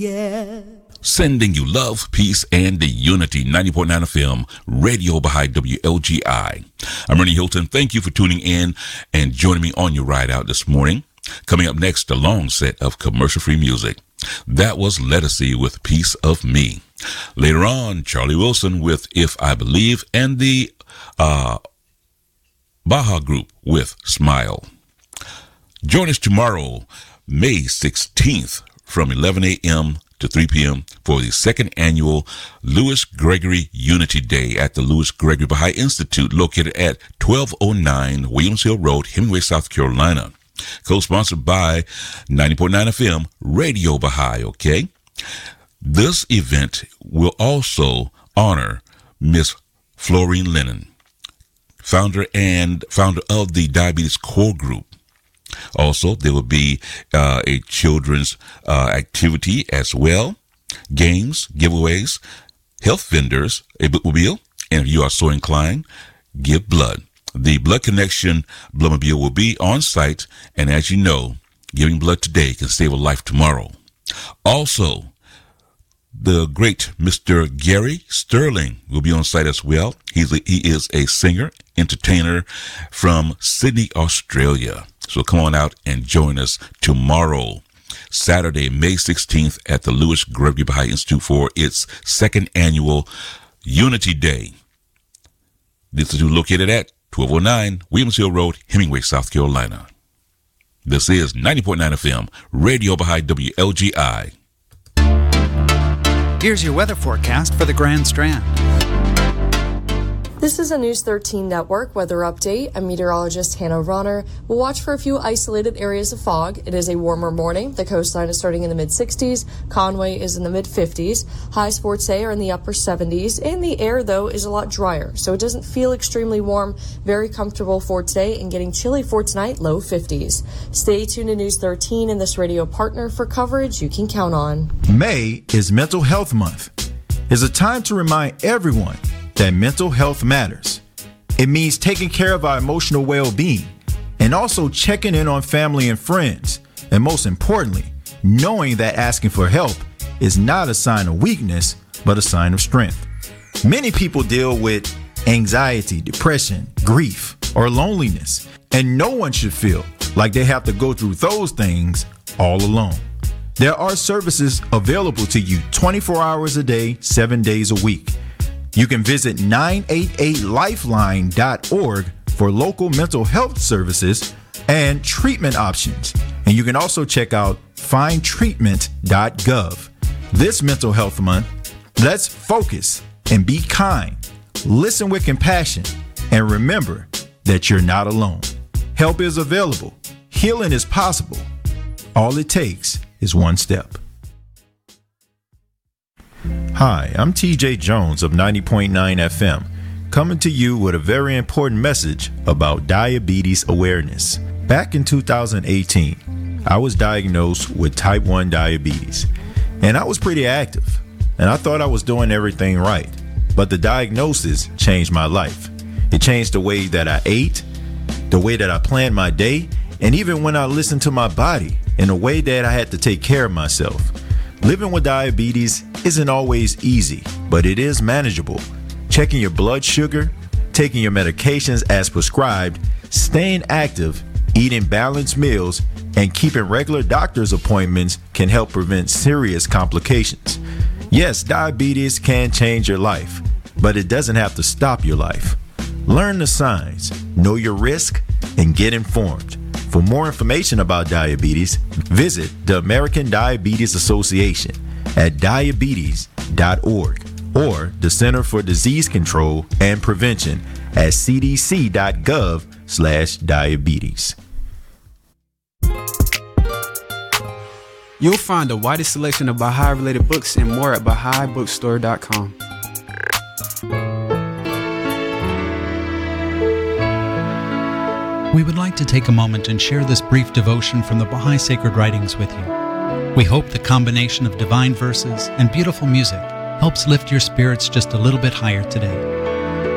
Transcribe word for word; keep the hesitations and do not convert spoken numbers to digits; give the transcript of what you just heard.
yeah. Sending you love, peace, and the unity. ninety point nine F M, Radio Baha'i W L G I. I'm Ernie Hilton. Thank you for tuning in and joining me on your ride out this morning. Coming up next, a long set of commercial-free music. That was Lettucey with Piece of Me. Later on, Charlie Wilson with If I Believe, and the uh, Baha Group with Smile. Join us tomorrow, May sixteenth, from eleven a.m. to three p.m. for the second annual Louis Gregory Unity Day at the Louis Gregory Baha'i Institute, located at twelve oh nine Williams Hill Road, Hemingway, South Carolina. Co-sponsored by ninety point nine F M, Radio Baha'i, okay? This event will also honor Miss Florine Lennon, founder and founder of the Diabetes Core Group. Also, there will be uh, a children's uh, activity as well, games, giveaways, health vendors, a bookmobile, and if you are so inclined, give blood. The Blood Connection Bloodmobile will be on site, and as you know, giving blood today can save a life tomorrow. Also, the great Mister Gary Sterling will be on site as well. He's a, he is a singer, entertainer from Sydney, Australia. So come on out and join us tomorrow, Saturday, May sixteenth, at the Louis Gregory Baha'i Institute for its second annual Unity Day. This is located at twelve oh nine Williams Hill Road, Hemingway, South Carolina. This is ninety point nine F M, Radio Baha'i W L G I. Here's your weather forecast for the Grand Strand. This is a News thirteen Network weather update. I'm meteorologist Hannah Ronner. We'll watch for a few isolated areas of fog. It is a warmer morning. The coastline is starting in the mid-sixties. Conway is in the mid-fifties. Highs for today are in the upper seventies. And the air, though, is a lot drier, so it doesn't feel extremely warm. Very comfortable for today and getting chilly for tonight, low fifties. Stay tuned to News thirteen and this radio partner for coverage you can count on. May is Mental Health Month. It's a time to remind everyone that mental health matters. It means taking care of our emotional well-being and also checking in on family and friends. And most importantly, knowing that asking for help is not a sign of weakness, but a sign of strength. Many people deal with anxiety, depression, grief, or loneliness, and no one should feel like they have to go through those things all alone. There are services available to you twenty-four hours a day, seven days a week. You can visit nine eight eight lifeline dot org for local mental health services and treatment options. And you can also check out find treatment dot gov. This Mental Health Month, let's focus and be kind. Listen with compassion and remember that you're not alone. Help is available. Healing is possible. All it takes is one step. Hi, I'm T J Jones of ninety point nine F M, coming to you with a very important message about diabetes awareness. Back in two thousand eighteen, I was diagnosed with type one diabetes, and I was pretty active, and I thought I was doing everything right. But the diagnosis changed my life. It changed the way that I ate, the way that I planned my day, and even when I listened to my body in a way that I had to take care of myself. Living with diabetes isn't always easy, but it is manageable. Checking your blood sugar, taking your medications as prescribed, staying active, eating balanced meals, and keeping regular doctor's appointments can help prevent serious complications. Yes, diabetes can change your life, but it doesn't have to stop your life. Learn the signs, know your risk, and get informed. For more information about diabetes, visit the American Diabetes Association at diabetes dot org or the Center for Disease Control and Prevention at c d c dot gov slash diabetes. You'll find the widest selection of Baha'i-related books and more at Baha'i Bookstore dot com. We would like to take a moment and share this brief devotion from the Baha'i Sacred Writings with you. We hope the combination of divine verses and beautiful music helps lift your spirits just a little bit higher today.